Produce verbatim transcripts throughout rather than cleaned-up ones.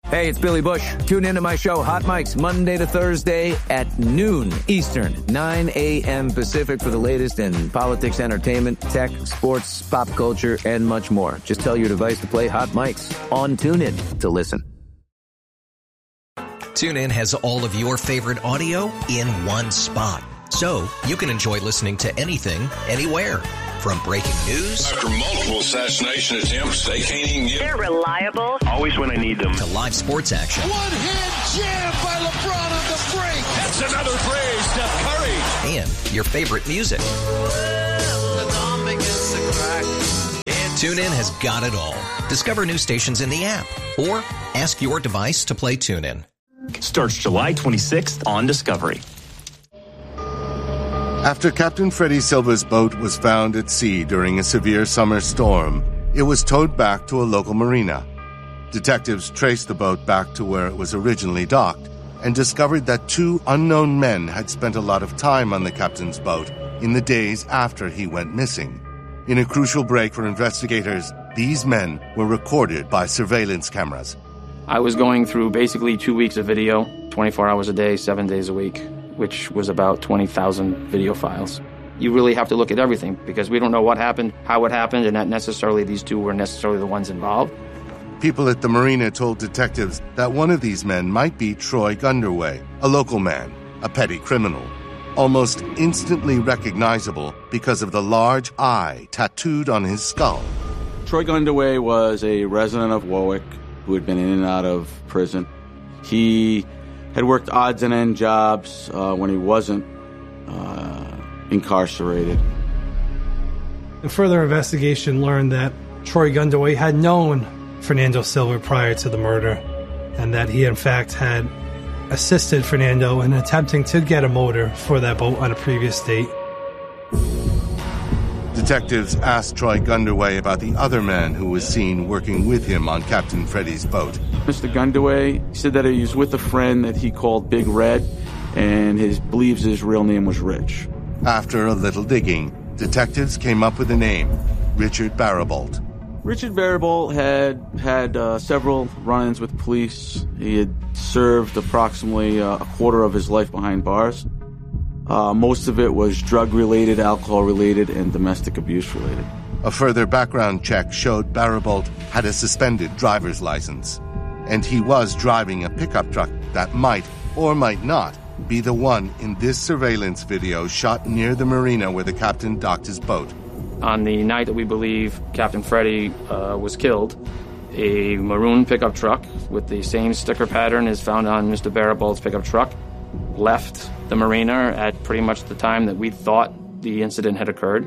Hey, it's Billy Bush. Tune into my show, Hot Mics, Monday to Thursday at noon Eastern, nine a.m. Pacific for the latest in politics, entertainment, tech, sports, pop culture, and much more. Just tell your device to play Hot Mics on TuneIn to listen. TuneIn has all of your favorite audio in one spot, so you can enjoy listening to anything, anywhere. From breaking news after multiple assassination attempts, they can't even get. They're reliable. Always when I need them. To live sports action. One hand jam by LeBron on the break. That's another three, Steph Curry. And your favorite music. TuneIn has got it all. Discover new stations in the app or ask your device to play TuneIn. Starts July twenty-sixth on Discovery. After Captain Freddie Silver's boat was found at sea during a severe summer storm, it was towed back to a local marina. Detectives traced the boat back to where it was originally docked and discovered that two unknown men had spent a lot of time on the captain's boat in the days after he went missing. In a crucial break for investigators, these men were recorded by surveillance cameras. I was going through basically two weeks of video, twenty-four hours a day, seven days a week, which was about twenty thousand video files. You really have to look at everything because we don't know what happened, how it happened, and not necessarily these two were necessarily the ones involved. People at the marina told detectives that one of these men might be Troy Gunderway, a local man, a petty criminal, almost instantly recognizable because of the large eye tattooed on his skull. Troy Gunderway was a resident of Warwick who had been in and out of prison. He had worked odds and end jobs uh, when he wasn't uh, incarcerated. A further investigation learned that Troy Gunderway had known Fernando Silver prior to the murder, and that he in fact had assisted Fernando in attempting to get a motor for that boat on a previous date. Detectives asked Troy Gunderway about the other man who was seen working with him on Captain Freddie's boat. Mister Gunderway said that he was with a friend that he called Big Red, and he believes his real name was Rich. After a little digging, detectives came up with a name, Richard Baribault. Richard Baribault had had uh, several run-ins with police. He had served approximately uh, a quarter of his life behind bars. Uh, most of it was drug-related, alcohol-related, and domestic abuse-related. A further background check showed Baribault had a suspended driver's license, and he was driving a pickup truck that might or might not be the one in this surveillance video shot near the marina where the captain docked his boat. On the night that we believe Captain Freddie uh, was killed, a maroon pickup truck with the same sticker pattern as found on Mister Baribault's pickup truck left the marina at pretty much the time that we thought the incident had occurred.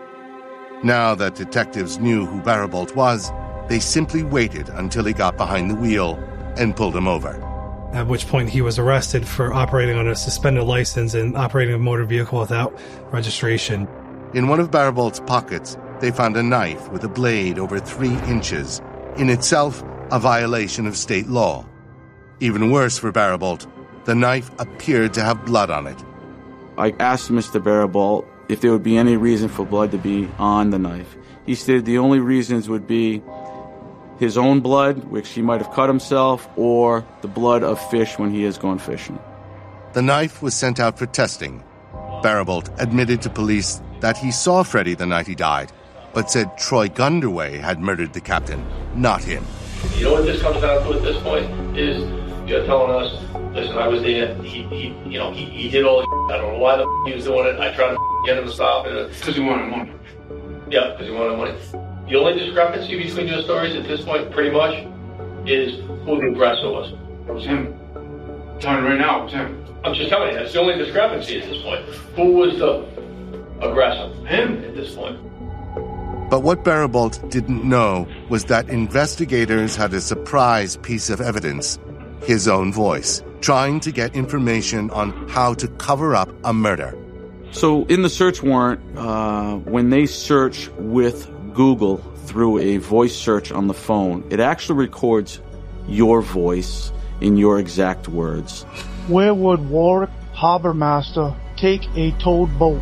Now that detectives knew who Baribault was, they simply waited until he got behind the wheel and pulled him over. At which point he was arrested for operating on a suspended license and operating a motor vehicle without registration. In one of Baribault's pockets, they found a knife with a blade over three inches, in itself a violation of state law. Even worse for Baribault, the knife appeared to have blood on it. I asked Mister Baribault if there would be any reason for blood to be on the knife. He stated the only reasons would be his own blood, which he might have cut himself, or the blood of fish when he has gone fishing. The knife was sent out for testing. Baribault admitted to police that he saw Freddie the night he died, but said Troy Gunderway had murdered the captain, not him. You know what this comes down to at this point is you're telling us, listen, I was there, he, he you know, he, he did all the I don't know why the he was doing it, I tried to get him to stop it. Because he wanted money. Yeah, because he wanted money. The only discrepancy between your stories at this point, pretty much, is who the aggressor was. It was him. I'm telling you right now, it was him. I'm just telling you, that's the only discrepancy at this point. Who was the aggressor? Him. At this point. But what Baribault didn't know was that investigators had a surprise piece of evidence, his own voice, trying to get information on how to cover up a murder. So in the search warrant, uh, when they search with Google through a voice search on the phone, it actually records your voice in your exact words. Where would Warwick Harbor Master take a towed boat?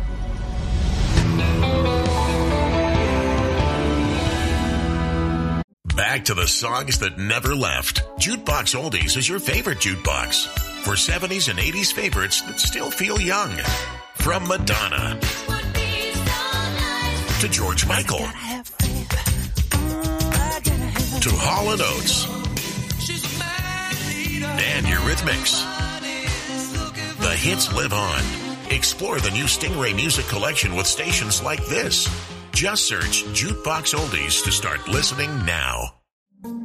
back to the songs that never left. Jukebox Oldies is your favorite jukebox for seventies and eighties favorites that still feel young. From Madonna to George Michael to Hall and Oates and Eurythmics. The hits live on. Explore the new Stingray Music Collection with stations like this. Just search Jukebox Oldies to start listening now.